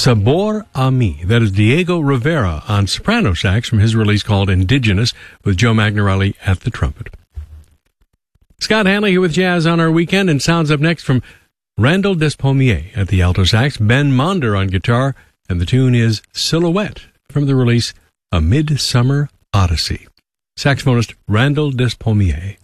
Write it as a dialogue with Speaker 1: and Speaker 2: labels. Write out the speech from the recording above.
Speaker 1: Sabor a Mi. That is Diego Rivera on soprano sax from his release called Indigenous, with Joe Magnarelli at the trumpet. Scott Hanley here with Jazz on our weekend, and sounds up next from Randall Despommier at the alto sax, Ben Monder on guitar, and the tune is Silhouette from the release A Midsummer Odyssey. Saxophonist Randall Despommier.